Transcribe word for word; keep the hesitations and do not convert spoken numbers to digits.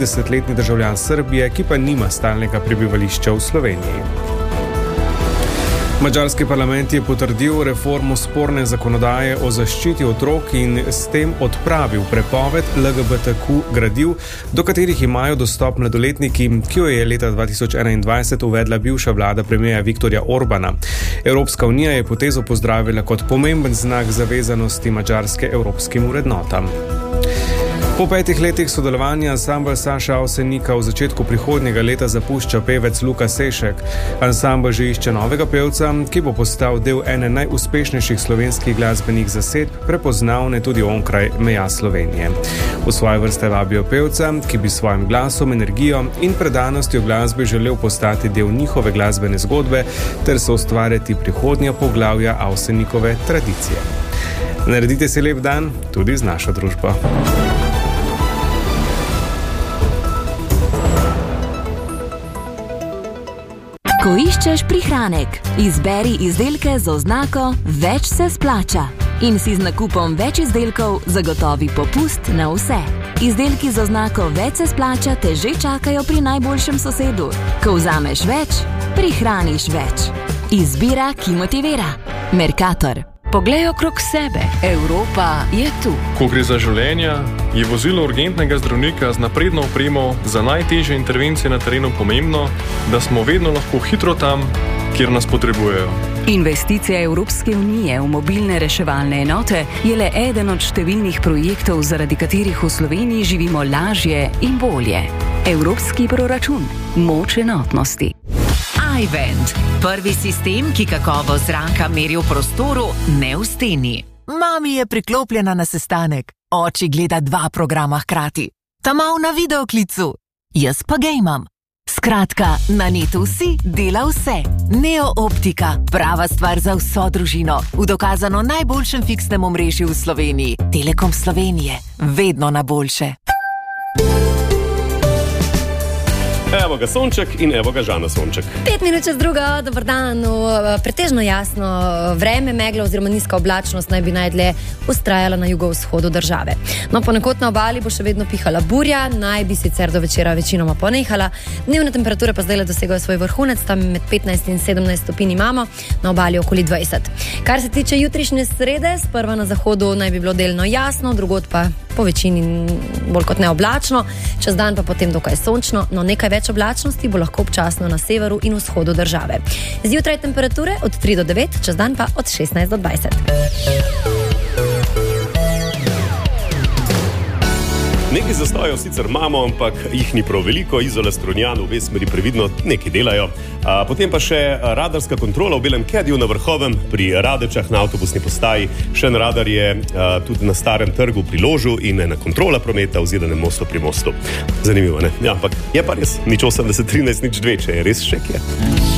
tridesetletni državljan Srbije, ki pa nima stalnega prebivališča v Sloveniji. Madžarski parlament je potrdil reformo sporne zakonodaje o zaščiti otrok in s tem odpravil prepoved L G B T Q gradiv, do katerih imajo dostop mladoletniki, ki jo je leta dva tisoč enaindvajset uvedla bivša vlada premierja Viktorja Orbana. Evropska unija je potezo pozdravila kot pomemben znak zavezanosti Madžarske evropskim vrednotam. Po petih letih sodelovanja ansambel Saša Avsenika v začetku prihodnjega leta zapušča pevec Luka Sešek. Ansambel že išče novega pevca, ki bo postal del ene najuspešnejših slovenskih glasbenih zasedb, prepoznavne tudi onkraj meja Slovenije. V svoje vrste vabijo pevca, ki bi s svojim glasom, energijo in predanostjo glasbi želel postati del njihove glasbene zgodbe ter soustvarjati prihodnja poglavja Avsenikove tradicije. Naredite si lep dan tudi z našo družbo. Ko iščeš prihranek, izberi izdelke z oznako Več se splača in si z nakupom več izdelkov zagotovi popust na vse. Izdelki z oznako Več se splača te že čakajo pri najboljšem sosedu. Ko vzameš več, prihraniš več. Izbira, ki motivira. Mercator. Poglej okrog sebe. Evropa je tu. Ko gre za življenja, je vozilo urgentnega zdravnika z napredno opremo za najtežje intervencije na terenu pomembno, da smo vedno lahko hitro tam, kjer nas potrebujejo. Investicija Evropske unije v mobilne reševalne enote je le eden od številnih projektov, zaradi katerih v Sloveniji živimo lažje in bolje. Evropski proračun. Moč enotnosti. iVent. Prvi sistem, ki kakovost zraka meri v prostoru, ne v steni. Mami je priklopljena na sestanek. Oči gleda dva programa hkrati. Ta mal na videoklicu. Jaz pa gejmam. Skratka, na netu vsi dela vse. Neo Optika. Prava stvar za vso družino. V dokazano najboljšem fiksnem omrežju v Sloveniji. Telekom Slovenije. Vedno na boljše. Evo ga Sonček in evo ga Žana Sonček. Pet minut čez drugo, dober dan. Pretežno jasno vreme, megla oziroma nizka oblačnost naj bi najdlje ustrajala na jugovzhodu države. No, ponekod na obali bo še vedno pihala burja, naj bi sicer do večera večinoma ponehala. Dnevne temperature pa zdaj dosegajo svoj vrhunec, tam med petnajst in sedemnajst stopinj imamo, na obali okoli dvajset. Kar se tiče jutrišnje srede, sprva na zahodu naj bi bilo delno jasno, drugod pa po večini bolj kot neoblačno, čez dan pa potem dokaj sončno, no nekaj več oblačnosti bo lahko občasno na severu in vzhodu države. Zjutraj temperature od tri do devet, čez dan pa od šestnajst do dvajset. Nekaj zastojev sicer imamo, ampak jih ni prav veliko. Izola Strunjan v obe smeri previdno nekaj delajo. A, potem pa še radarska kontrola v Belem Kediju na Vrhovem pri Radečah na avtobusni postaji. Še en radar je a, tudi na Starem trgu pri Ložu in ena kontrola prometa v Zidanem mostu pri mostu. Zanimivo, ne? Ja, ampak je pa res nič osemdeset trinajst nič dve, če je res še kje.